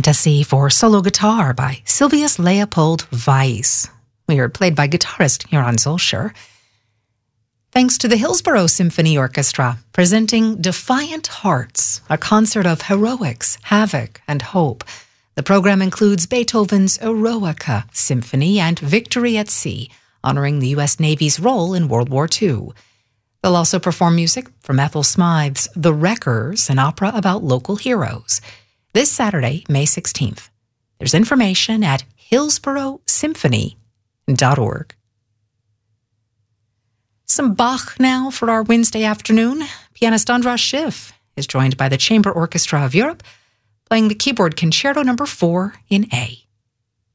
Fantasy for solo guitar by Silvius Leopold Weiss. We heard played by guitarist Joran Zolscher. Thanks to the Hillsborough Symphony Orchestra, presenting Defiant Hearts, a concert of heroics, havoc, and hope. The program includes Beethoven's Eroica Symphony and Victory at Sea, honoring the U.S. Navy's role in World War II. They'll also perform music from Ethel Smythe's The Wreckers, an opera about local heroes, this Saturday, May 16th. There's information at hillsboroughsymphony.org. Some Bach now for our Wednesday afternoon. Pianist Andras Schiff is joined by the Chamber Orchestra of Europe, playing the keyboard Concerto No. 4 in A.